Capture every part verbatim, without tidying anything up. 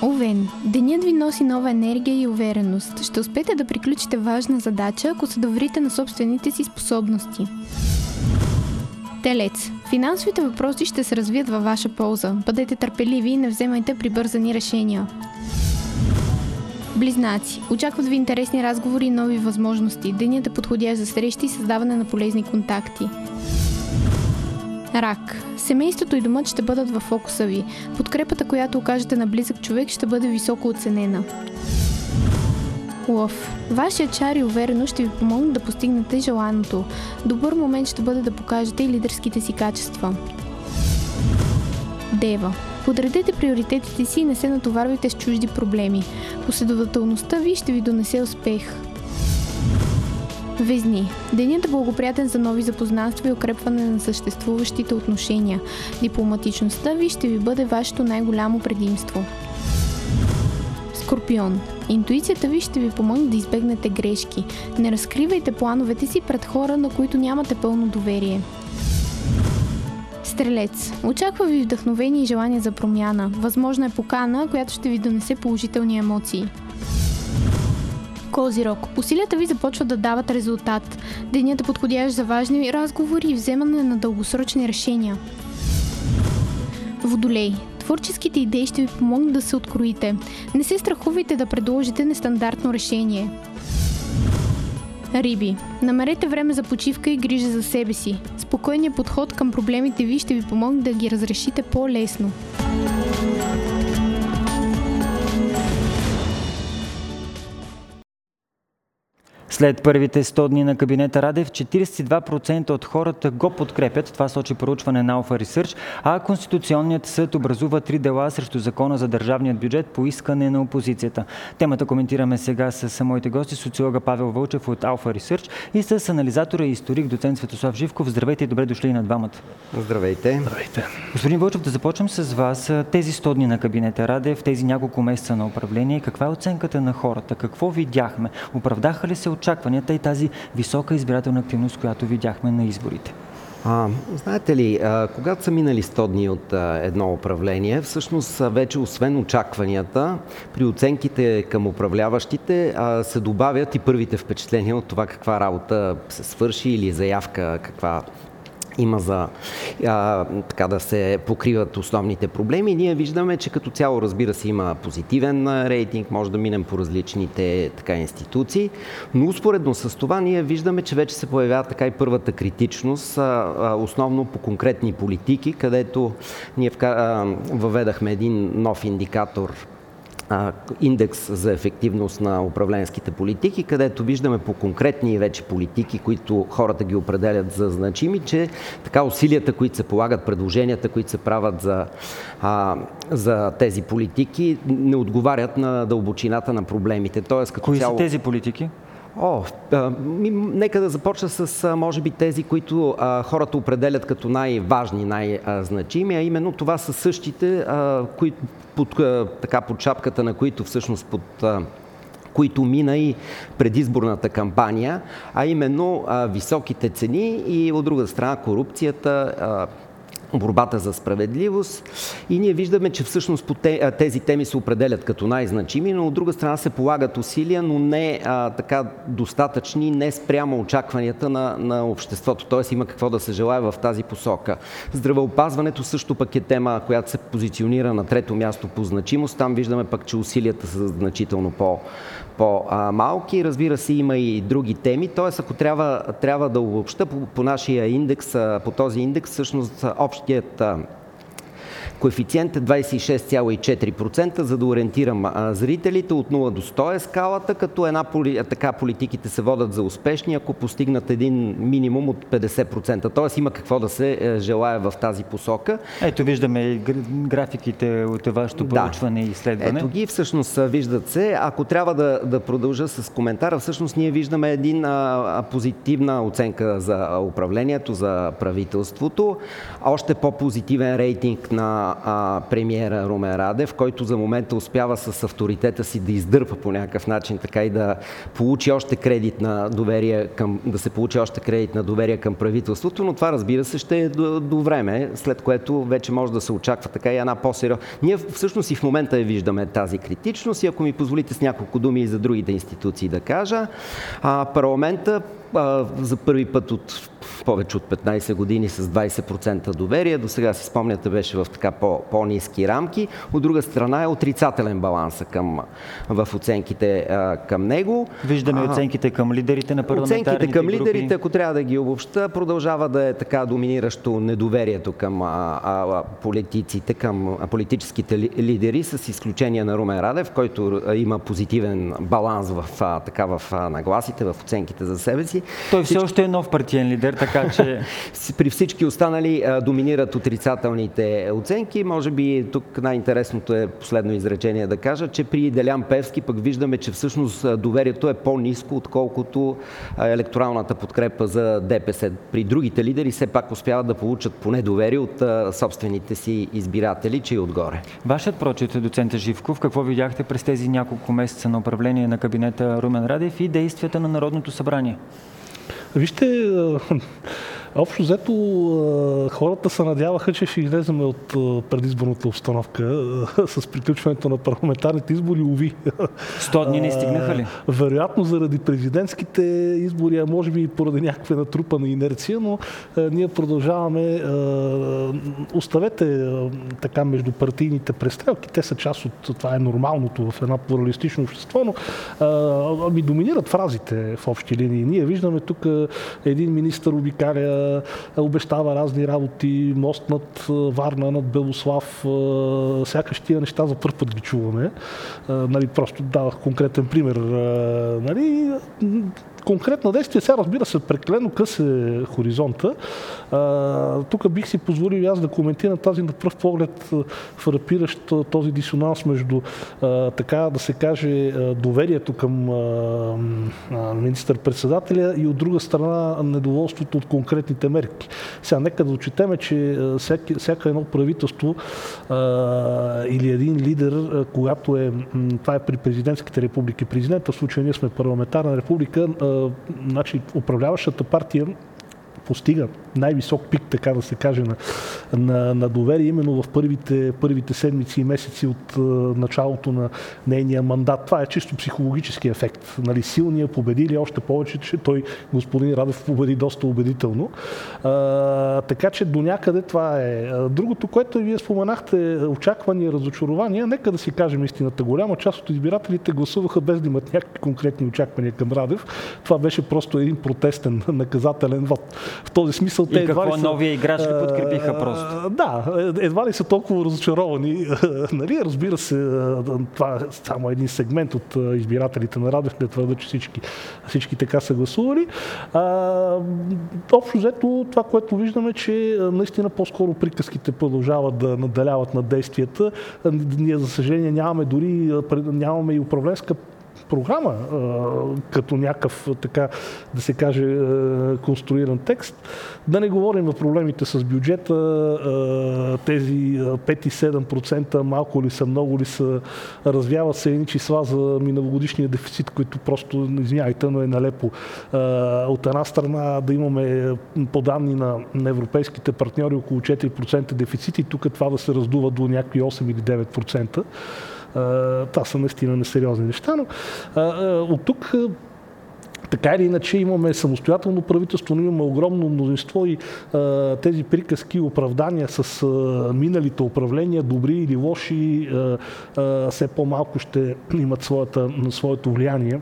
Овен, денят ви носи нова енергия и увереност. Ще успеете да приключите важна задача, ако се доверите на собствените си способности. Телец, финансовите въпроси ще се развият във ваша полза. Бъдете търпеливи и не вземайте прибързани решения. Близнаци, очакват ви интересни разговори и нови възможности. Денят е подходящ за срещи и създаване на полезни контакти. Рак. Семейството и домът ще бъдат във фокуса ви. Подкрепата, която окажете на близък човек, ще бъде високо оценена. Лъв. Вашият чар и увереност ще ви помогнат да постигнете желаното. Добър момент ще бъде да покажете и лидерските си качества. Дева. Подредете приоритетите си и не се натоварвайте с чужди проблеми. Последователността ви ще ви донесе успех. Везни. Денят е благоприятен за нови запознанства и укрепване на съществуващите отношения. Дипломатичността ви ще ви бъде вашето най-голямо предимство. Скорпион. Интуицията ви ще ви помогне да избегнете грешки. Не разкривайте плановете си пред хора, на които нямате пълно доверие. Стрелец. Очаква ви вдъхновение и желание за промяна. Възможно е покана, която ще ви донесе положителни емоции. Козирог. Усилията ви започват да дават резултат. Денят е подходящ за важни разговори и вземане на дългосрочни решения. Водолей. Творческите идеи ще ви помогнат да се откроите. Не се страхувайте да предложите нестандартно решение. Риби. Намерете време за почивка и грижа за себе си. Спокойният подход към проблемите ви ще ви помогне да ги разрешите по-лесно. След първите сто дни на кабинета Радев, четиридесет и два процента от хората го подкрепят. Това сочи проучване на Alpha Research, а Конституционният съд образува три дела срещу закона за държавният бюджет по искане на опозицията. Темата коментираме сега с моите гости, социолога Павел Вълчев от Alpha Research и с анализатора и историк доцент Светослав Живков. Здравейте и добре дошли на двамата. Здравейте. Здравейте. Господин Вълчев, да започнем с вас. Тези сто дни на кабинета Радев, тези няколко месеца на управление, каква е оценката на хората? Какво видяхме? Оправдаха ли се очакванията и тази висока избирателна активност, която видяхме на изборите? А, знаете ли, а, когато са минали сто дни от а, едно управление, всъщност а, вече освен очакванията, при оценките към управляващите а, се добавят и първите впечатления от това каква работа се свърши или заявка каква има за а, така да се покриват основните проблеми. Ние виждаме, че като цяло, разбира се, има позитивен рейтинг, може да минем по различните така институции, но успоредно с това ние виждаме, че вече се появява така и първата критичност, а, а, основно по конкретни политики, където ние а, въведахме един нов индикатор, индекс за ефективност на управленските политики, където виждаме по конкретни вече политики, които хората ги определят за значими, че така усилията, които се полагат, предложенията, които се правят за, а, за тези политики, не отговарят на дълбочината на проблемите. Тоест, като Кои цяло... са тези политики? О, а, ми, нека да започна с, а, може би, тези, които а, хората определят като най-важни, най-значими, а именно това са същите, а, които под, а, така, под шапката на които всъщност под а, които мина и предизборната кампания, а именно а, високите цени и от друга страна корупцията, а, борбата за справедливост, и ние виждаме, че всъщност тези теми се определят като най-значими, но от друга страна се полагат усилия, но не а, така достатъчни, не спрямо очакванията на, на обществото. Тоест има какво да се желае в тази посока. Здравеопазването също пък е тема, която се позиционира на трето място по значимост. Там виждаме пък, че усилията са значително по по-малки. Разбира се, има и други теми. Тоест, ако трябва, трябва да обобща по, по нашия индекс, по този индекс, всъщност общият коефициент е двадесет и шест цяло и четири процента, за да ориентирам а, зрителите. От нула до сто е скалата, като една така политиките се водят за успешни, ако постигнат един минимум от петдесет процента. Тоест има какво да се е, желая в тази посока. Ето виждаме и графиките от вашето проучване и изследване. Ето ги, всъщност виждат се. Ако трябва да, да продължа с коментара, всъщност ние виждаме един а, позитивна оценка за управлението, за правителството. Още по-позитивен рейтинг на на а, премиера Румен Радев, който за момента успява с авторитета си да издърпа по някакъв начин, така и да получи още кредит на доверие към, да се получи още кредит на доверие към правителството, но това, разбира се, ще е до, до време, след което вече може да се очаква така и една по-сериозна. Ние всъщност и в момента я виждаме тази критичност и ако ми позволите с няколко думи и за другите институции да кажа, а, парламента а, за първи път от повече от петнайсет години с двайсет процента доверие. До сега, си спомняте, беше в така по, по-ниски рамки. От друга страна е отрицателен баланс към, в оценките а, към него. Виждаме а, оценките към лидерите на парламентарните групи. Оценките към лидерите, ако трябва да ги обобща, продължава да е така доминиращо недоверието към а, а, политиците, към а, политическите лидери, с изключение на Румен Радев, който а, има позитивен баланс в, а, така, в а, нагласите, в оценките за себе си. Той все още е нов партиен лидер, така че... При всички останали а, доминират отрицателните оценки. Може би тук най-интересното е последно изречение да кажа, че при Делян Пеевски пък виждаме, че всъщност доверието е по-ниско, отколкото а, електоралната подкрепа за ДПС. При другите лидери все пак успяват да получат поне доверие от а, собствените си избиратели, че и отгоре. Вашият прочит, доцент Живков, какво видяхте през тези няколко месеца на управление на кабинета Румен Радев и действията на Народното събрание? Вижте, общо взето хората се надяваха, че ще излезем от предизборната обстановка с приключването на парламентарните избори. Уви. сто дни не стигнаха ли? Вероятно заради президентските избори, а може би и поради някаква натрупана инерция, но ние продължаваме. Оставете така междупартийните престрелки. Те са част от това, е нормалното в едно плуралистично общество, но ми доминират фразите в общи линии. Ние виждаме тук един министър обикаля, обещава разни работи, мост над Варна, над Белослав, сякаш тия неща за първ път ги чуваме. Нали, просто давах конкретен пример. Нали, конкретно действие, сега разбира се, прекалено къс е хоризонта. Тук бих си позволил аз да коментирам тази на пръв поглед фрапиращ този дисонанс между, а, така да се каже, доверието към а, а, министър-председателя и от друга страна недоволството от конкретните мерки. Сега нека да отчетеме, че всяка, всяка едно правителство а, или един лидер, а, когато е, това е при президентските републики, президента, в случая ние сме парламентарна република, а, значи управляващата партия постига най-висок пик, така да се каже, на, на, на доверие именно в първите, първите седмици и месеци от а, началото на нейния мандат. Това е чисто психологически ефект. Нали, силния победили, още повече, че той, господин Радев, победи доста убедително. А, така че до някъде това е. Другото, което вие споменахте, очаквания, разочарования, нека да си кажем истината. Голяма част от избирателите гласуваха без да имат някакви конкретни очаквания към Радев. Това беше просто един протестен, наказателен вод. В този смисъл те и едва какво ли са, новия играч ли подкрепиха просто? Да, едва ли са толкова разочаровани. Нали, разбира се, това е само един сегмент от избирателите на Радев, не твърда, че всички, всички така са гласували. А, общо взето, това, което виждаме, че наистина по-скоро приказките продължават да надаляват на действията. Ние, за съжаление, нямаме дори нямаме и управленска програма, като някакъв, така да се каже, конструиран текст. Да не говорим за проблемите с бюджета, тези пет и седем процента малко ли са, много ли са, развяват се едни числа за миналогодишния дефицит, които просто, извиняйте, но е налепо. От една страна да имаме по данни на, на европейските партньори около четири процента дефицит и тук това да се раздува до някакви осем или девет процента. Това са наистина несериозни неща, но от тук така или иначе имаме самостоятелно правителство, но имаме огромно мнозинство и а, тези приказки, оправдания с а, миналите управления, добри или лоши, а, а, все по-малко ще имат своята, своето влияние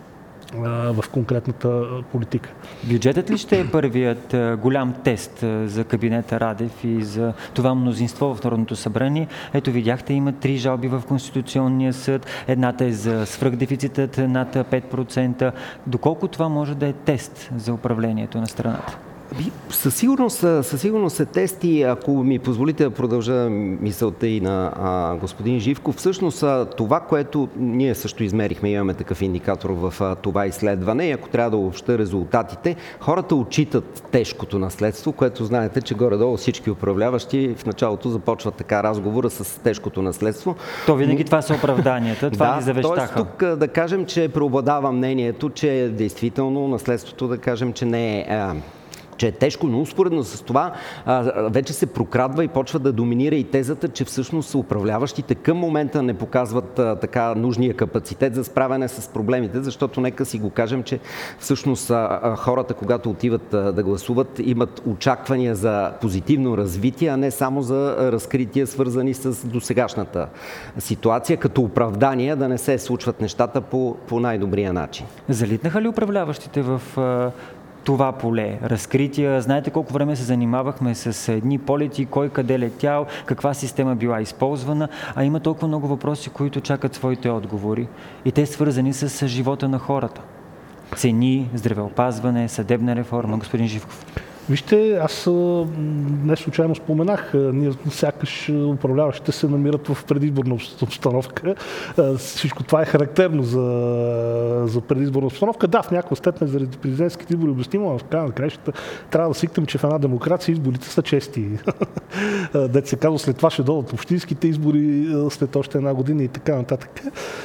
в конкретната политика. Бюджетът ли ще е първият голям тест за кабинета Радев и за това мнозинство в Народното събрание? Ето, видяхте, има три жалби в Конституционния съд. Едната е за свръхдефицитът над пет процента. Доколко това може да е тест за управлението на страната? Със сигурност, със сигурност са тести, ако ми позволите да продължа мисълта и на а, господин Живков. Всъщност това, което ние също измерихме, имаме такъв индикатор в а, това изследване и ако трябва да обобща резултатите, хората отчитат тежкото наследство, което знаете, че горе-долу всички управляващи в началото започват така разговора с тежкото наследство. То винаги това са оправданията, това да, ни завещаха. Тоест тук да кажем, че преобладава мнението, че действително наследството, да кажем, че не е... А, че е тежко, но успоредно с това а, вече се прокрадва и почва да доминира и тезата, че всъщност управляващите към момента не показват а, така нужния капацитет за справяне с проблемите, защото нека си го кажем, че всъщност а, а, хората, когато отиват а, да гласуват, имат очаквания за позитивно развитие, а не само за разкрития, свързани с досегашната ситуация, като оправдание да не се случват нещата по, по най-добрия начин. Залитнаха ли управляващите в а... това поле, разкрития? Знаете колко време се занимавахме с едни полети, кой къде летял, каква система била използвана, а има толкова много въпроси, които чакат своите отговори и те свързани с живота на хората. Цени, здравеопазване, съдебна реформа. Господин Живков. Вижте, аз не случайно споменах, ние сякаш управляващите се намират в предизборна обстановка. Всичко това е характерно за, за предизборна обстановка. Да, в някаква степен заради президентските избори обяснимо, но в края на краищата трябва да свикнем, че в една демокрация изборите са чести. Дето се казва, след това ще дойдат общинските избори след още една година и така нататък.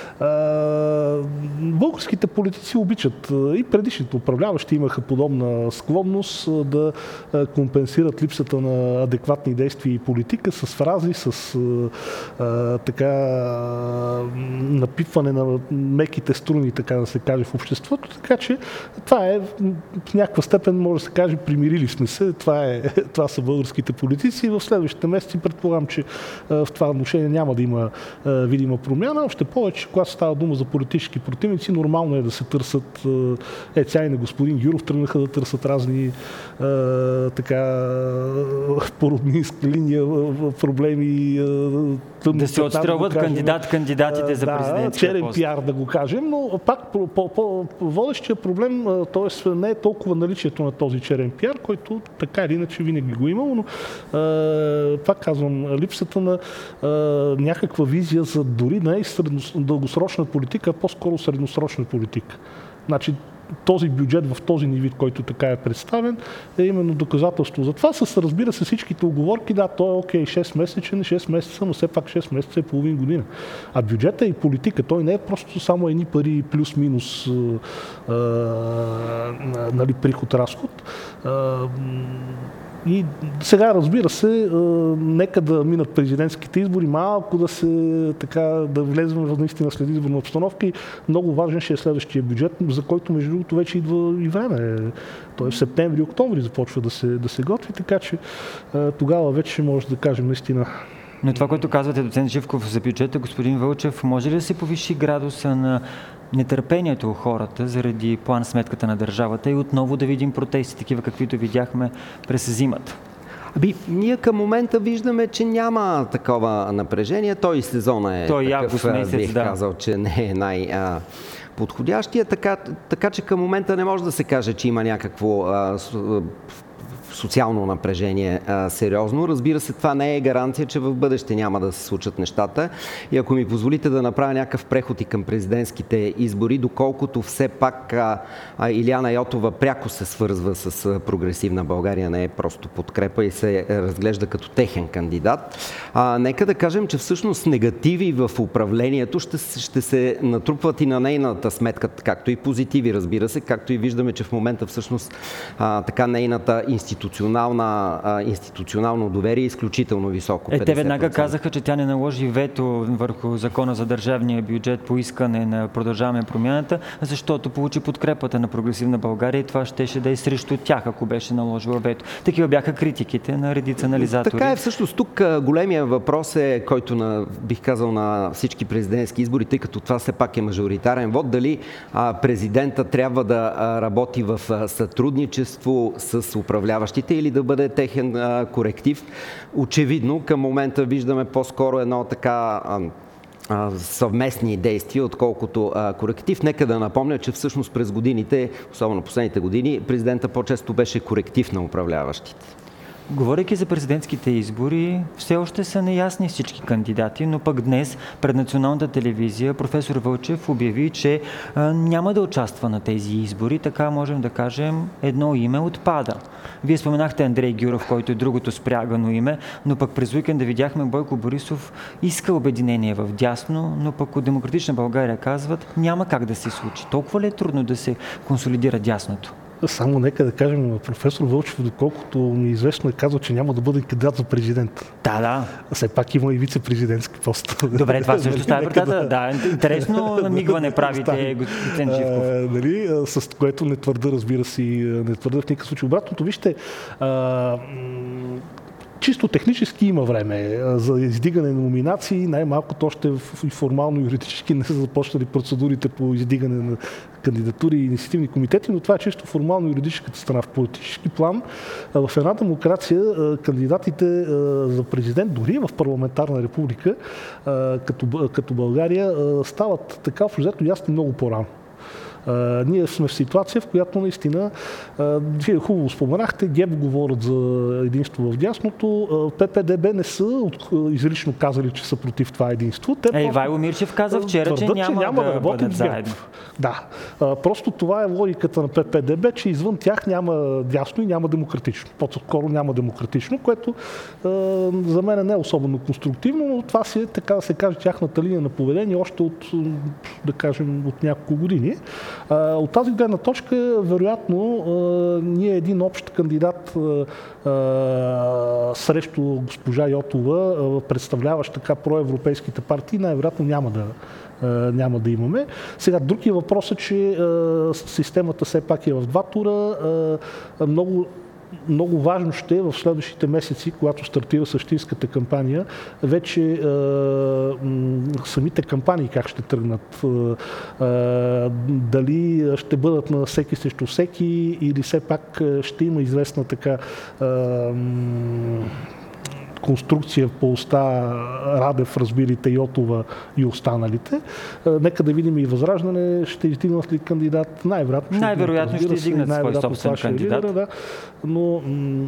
Българските политици обичат и предишните управляващи имаха подобна склонност да компенсират липсата на адекватни действия и политика с фрази, с а, така напипване на меките струни, така да се каже, в обществото. Така че това е в някаква степен, може да се каже, примирили сме се. Това, е, това са българските политици и в следващите месеци предполагам, че а, в това отношение няма да има а, видима промяна. Още повече, когато става дума за политически противници, нормално е да се търсят. Е, ця и на господин Гюров тръгнаха да търсят разни а, така по роднинска линия проблеми. Да се отстрелват да кандидат, кандидатите за президентския пост. Черен пиар, да го кажем, но пак по, по, по, водещия проблем, т.е. не е толкова наличието на този черен пиар, който така или иначе винаги го имало, но а, пак казвам, липсата на а, някаква визия за дори не е дългосрочна политика, а по-скоро средносрочна политика. Значи, този бюджет в този ни вид, който така е представен, е именно доказателство. Затова с, разбира се, всичките уговорки, да, то е окей, шест месеца, шест месеца, но все пак шест месеца е половин година. А бюджета и политика, той не е просто само едни пари плюс-минус а, а, нали, приход-разход. И сега, разбира се, нека да минат президентските избори, малко да се така, да влезем в наистина следизборна обстановка и много важен ще е следващия бюджет, за който между другото вече идва и време. Той в септември, октомври започва да се, да се готви, така че тогава вече ще може да кажем наистина. Но това, което казвате, доцент Живков, за бюджета, господин Вълчев, може ли да се повиши градуса на нетърпението у хората заради план сметката на държавата и отново да видим протести, такива каквито видяхме през зимата? Аби, ние към момента виждаме, че няма такова напрежение. Той сезона е Той такъв, август месец, бих да. казал, че не е най-подходящия. Така, така че към момента не може да се каже, че има някакво а, социално напрежение а, сериозно. Разбира се, това не е гаранция, че в бъдеще няма да се случат нещата. И ако ми позволите да направя някакъв преход и към президентските избори, доколкото все пак а, а, Илияна Йотова пряко се свързва с а, прогресивна България, не е просто подкрепа и се разглежда като техен кандидат. А, нека да кажем, че всъщност негативи в управлението ще, ще се натрупват и на нейната сметка, както и позитиви, разбира се, както и виждаме, че в момента всъщност а, така нейната институция Институционална, институционално доверие е изключително високо. Е, те веднага казаха, че тя не наложи вето върху закона за държавния бюджет по искане на Продължаваме промяната, защото получи подкрепата на прогресивна България и това щеше да е срещу тях, ако беше наложила вето. Такива бяха критиките на редица анализатори. Така е, всъщност тук големия въпрос е, който на, бих казал на всички президентски избори, тъй като това все пак е мажоритарен вод, дали а, президента трябва да а, работи в а, сътрудничество с управляващите или да бъде техен а, коректив. Очевидно, към момента виждаме по-скоро едно така а, съвместни действия, отколкото а, коректив. Нека да напомня, че всъщност през годините, особено последните години, президента по-често беше коректив на управляващите. Говорейки за президентските избори, все още са неясни всички кандидати, но пък днес пред националната телевизия професор Вълчев обяви, че а, няма да участва на тези избори, така можем да кажем едно име отпада. Вие споменахте Андрей Гюров, който е другото спрягано име, но пък през уикенда видяхме Бойко Борисов иска обединение в дясно, но пък от Демократична България казват няма как да се случи. Толкова ли е трудно да се консолидира дясното? Само нека да кажем, професор Вълчев, доколкото ми е известно, е казал, че няма да бъде кандидат за президент. Да, да. Все пак има и вице-президентски пост. Добре, това също става вратата. Да, интересно намигване правите, господин Живков. Нали, с което не твърда, разбира се, не твърда в никакъв случай. Обратното, вижте, а, чисто технически има време за издигане на номинации, най-малкото още и формално юридически не са започнали процедурите по издигане на кандидатури и инициативни комитети, но това е чисто формално юридическата страна. В политически план в една демокрация кандидатите за президент, дори в парламентарна република, като, като България, стават така взето ясни много по-рано. Uh, ние сме в ситуация, в която наистина, uh, вие хубаво споменахте, ГЕБ говорят за единство в дясното, uh, ППДБ не са uh, изрично казали, че са против това единство. Те Ей, Вайло Мирчев каза вчера, твърдат, че няма, че няма да, да работят заедно. Да, uh, просто това е логиката на ППДБ, че извън тях няма дясно и няма демократично. По-скоро няма демократично, което uh, за мен не е особено конструктивно, но това си е, така да се каже, тяхната линия на поведение още от, да кажем, от няколко години. От тази гледна точка, вероятно, ние един общ кандидат срещу госпожа Йотова, представляващ така проевропейските партии, най-вероятно няма да, няма да имаме. Сега, другия въпрос е, че системата все пак е в два тура. Много Много важно ще е в следващите месеци, когато стартира същинската кампания, вече е, самите кампании как ще тръгнат. Е, е, дали ще бъдат на всеки срещу всеки или все пак ще има известна така е, конструкция по уста Радев, разбирайте, Йотова и останалите. Нека да видим и Възраждане ще издигнат ли кандидат. Най-вероятно ще, най-вероятно ще издигнат свой собствен кандидат. Лидера, да. Но м-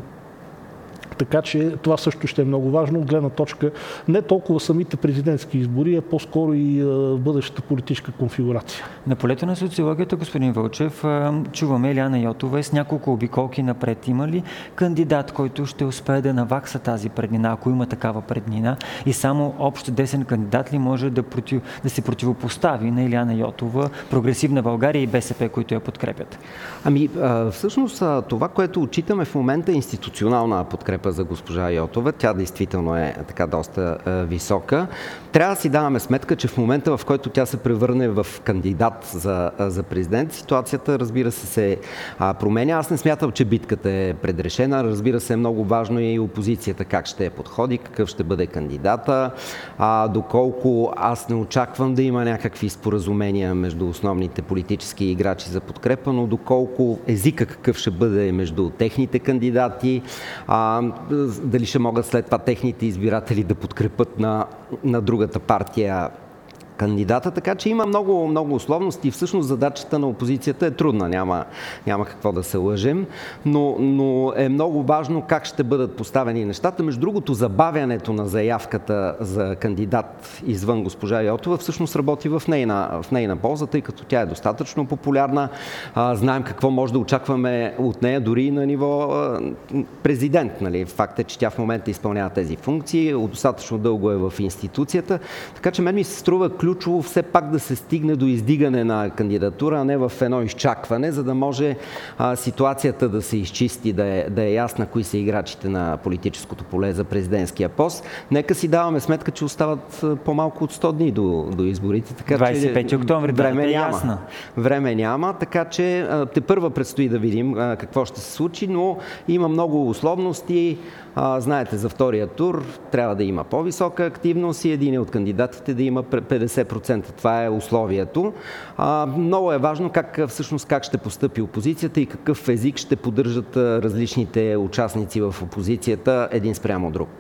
така че това също ще е много важно от гледна точка не толкова самите президентски избори, а по-скоро и а, бъдещата политическа конфигурация. На полето на социологията, господин Вълчев, чуваме Илияна Йотова с няколко обиколки напред. Има ли кандидат, който ще успее да навакса тази преднина, ако има такава преднина, и само общ десен кандидат ли може да, против, да се противопостави на Илияна Йотова, Прогресивна България и БСП, които я подкрепят? Ами, всъщност това, което отчитаме в момента е институционална подкрепа за госпожа Йотова. Тя действително е така доста е, висока. Трябва да си даваме сметка, че в момента, в който тя се превърне в кандидат за, за президент, ситуацията, разбира се, се а, променя. Аз не смятам, че битката е предрешена. Разбира се, е много важно и опозицията как ще подходи, какъв ще бъде кандидата. А, доколко аз не очаквам да има някакви споразумения между основните политически играчи за подкрепа, но доколко езика какъв ще бъде между техните кандидати, а, дали ще могат след това техните избиратели да подкрепят на, на другата партия кандидата, така че има много, много условности и всъщност задачата на опозицията е трудна, няма, няма какво да се лъжем, но, но е много важно как ще бъдат поставени нещата. Между другото, забавянето на заявката за кандидат извън госпожа Йотова всъщност работи в нейна, в нейна полза, тъй като тя е достатъчно популярна. А, знаем какво може да очакваме от нея дори на ниво а, президент. Нали? Факт е, че тя в момента изпълнява тези функции, достатъчно дълго е в институцията, така че мен ми се струва ключово все пак да се стигне до издигане на кандидатура, а не в едно изчакване, за да може а, ситуацията да се изчисти, да е, да е ясна кои са играчите на политическото поле за президентския пост. Нека си даваме сметка, че остават по-малко от сто дни до, до изборите. Така, двадесет и пети октомври, време да, е няма. ясна. Време няма, така че тепърва предстои да видим а, какво ще се случи, но има много условности. А, знаете, за втория тур трябва да има по-висока активност и един от кандидатите да има петдесет процента. Това е условието. А, много е важно как всъщност как ще постъпи опозицията и какъв език ще поддържат различните участници в опозицията един спрямо друг.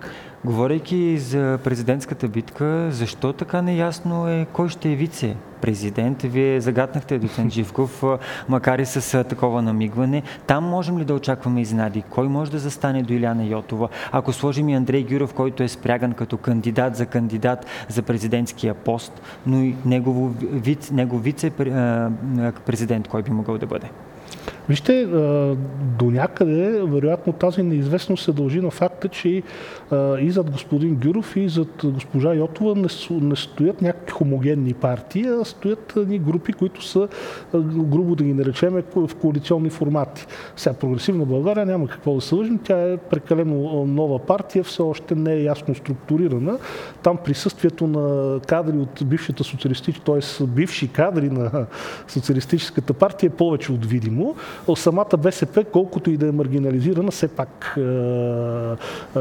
Говорейки за президентската битка, защо така неясно е кой ще е вице-президент? Вие загатнахте доцент Живков, макар и с такова намигване. Там можем ли да очакваме изненади? Кой може да застане до Илияна Йотова? Ако сложим и Андрей Гюров, който е спряган като кандидат за кандидат за президентския пост, но и негов, вице, негов вице-президент, кой би могъл да бъде? Вижте, до някъде, вероятно, тази неизвестност се дължи на факта, че и зад господин Гюров, и зад госпожа Йотова не, не стоят някакви хомогенни партии, а стоят ни групи, които са, грубо да ги наречем, в коалиционни формати. Сега Прогресивна България няма какво да се лъжим, тя е прекалено нова партия, все още не е ясно структурирана. Там присъствието на кадри от бившата социалистическа, т.е. бивши кадри на социалистическата партия е повече от видимо. Самата БСП, колкото и да е маргинализирана, все пак е, е,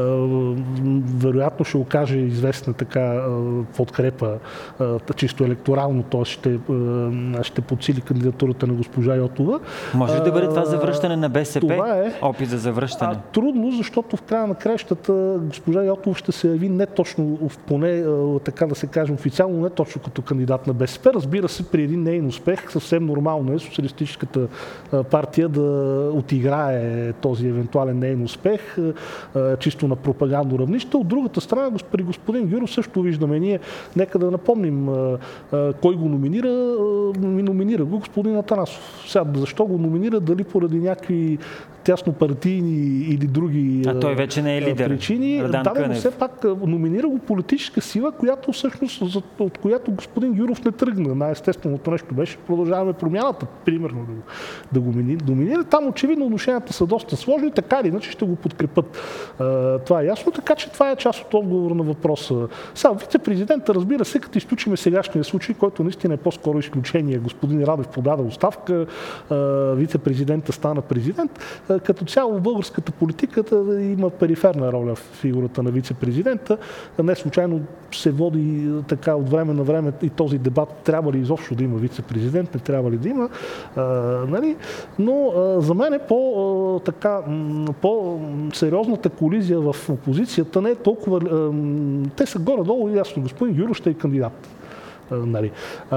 вероятно ще окаже известна така е, подкрепа, е, чисто електорално, т.е. ще, е, ще подсили кандидатурата на госпожа Йотова. Може ли да бъде това завръщане на БСП? Е, опит за завръщане? А, трудно, защото в края на краищата госпожа Йотова ще се яви не точно, поне така да се каже официално, не точно като кандидат на БСП. Разбира се, при един нейн успех съвсем нормално е социалистическата партия да отиграе този евентуален нейн успех чисто на пропагандно равнище. От другата страна, при господин Гюров също виждаме ние, нека да напомним кой го номинира. Номинира го господин Атанасов. Сега, защо го номинира? Дали поради някакви тяснопартийни или други а той вече не е лидер. Причини. Да, но все пак номинира го политическа сила, която всъщност от която господин Гюров не тръгна. Най-естественото нещо беше продължаваме промяната, примерно да го, да го доминира. Там очевидно отношенията са доста сложни, така или иначе ще го подкрепят. Това е ясно, така че това е част от отговор на въпроса. Сега, вице-президента, разбира се, като изключиме сегашния случай, който наистина е по-скоро изключение. Господин Радев подаде оставка, вице-президента стана президент. Като цяло в българската политика има периферна роля в фигурата на вице-президента. Не случайно се води така от време на време и този дебат, трябва ли изобщо да има вице-президент, не трябва ли да има. А, нали? Но а, за мен е по, а, така, по-сериозната колизия в опозицията не е толкова... А, те са горе-долу ясно. Господин Гюров ще е кандидат. Нали. А,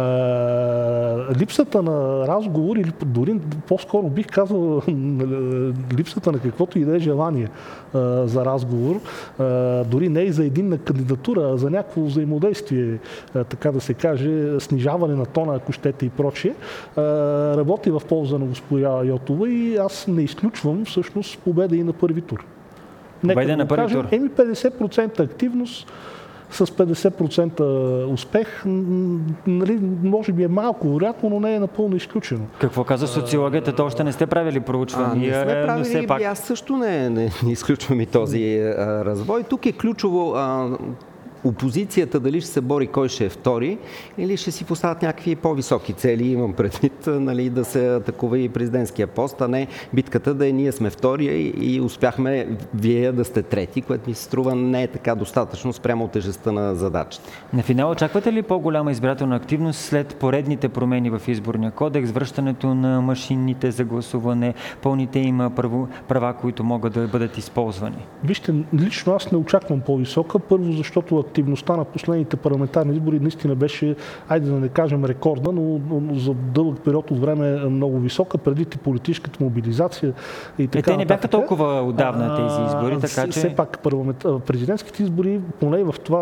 липсата на разговор или дори по-скоро бих казал липсата на каквото и да е желание а, за разговор, а, дори не и за единна кандидатура, а за някакво взаимодействие, а, така да се каже, снижаване на тона, ако щете и прочие, а, работи в полза на госпожа Йотова и аз не изключвам всъщност победа и на първи тур. Победа Нека на да първи кажем, тур. еми петдесет процента активност, с петдесет процента успех, нали, може би е малко вероятно, но не е напълно изключено. Какво каза социологията? То още не сте правили проучвания. А, не сме правили, но все пак... аз също не, не, не изключвам и този а, развой. Тук е ключово а, опозицията дали ще се бори кой ще е втори или ще си поставят някакви по-високи цели, имам предвид, нали, да се атакува и президентския пост, а не битката да е ние сме втори и, и успяхме вие да сте трети, което ми се струва не е така достатъчно спрямо тежестта на задачата. На финал очаквате ли по-голяма избирателна активност след поредните промени в изборния кодекс, връщането на машинните за гласуване, пълните им права, които могат да бъдат използвани? Вижте, лично аз не очаквам по-висока. Първо, защото активността на последните парламентарни избори наистина беше, айде да не кажем рекордна, но, но за дълъг период от време е много висока, преди политическата мобилизация и така. Е, те не бяха толкова отдавна тези избори, така че... Все пак президентските избори, поне в това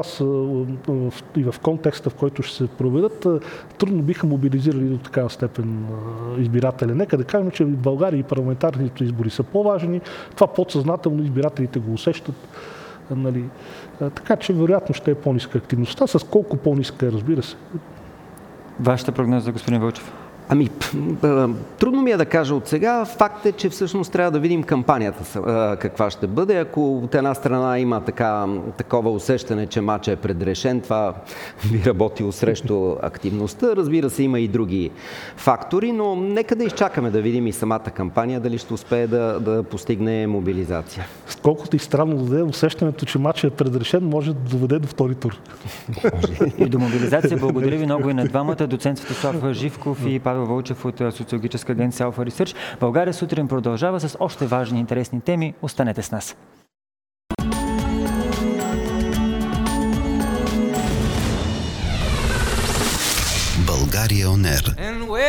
и в контекста, в който ще се проведат, трудно биха мобилизирали до такава степен избиратели. Нека да кажем, че в България и парламентарните избори са по-важни. Това подсъзнателно избирателите го усещат. Нали. Така че вероятно ще е по-ниска активността. С колко по-ниска е, разбира се. Вашата прогноза, господин Вълчев? Ами, трудно ми е да кажа от сега. Факт е, че всъщност трябва да видим кампанията каква ще бъде. Ако от една страна има така, такова усещане, че матчът е предрешен, това би работило срещу активността. Разбира се, има и други фактори, но нека да изчакаме да видим и самата кампания, дали ще успее да, да постигне мобилизация. Колкото и странно да даде усещането, че матчът е предрешен, може да доведе до втори тур. И до мобилизация. Благодаря ви много и на двамата. Доцент Светослав Живков и Павел Вълчев от социологическа агенция Alpha Research. България сутрин продължава с още важни и интересни теми. Останете с нас. България Он Ер.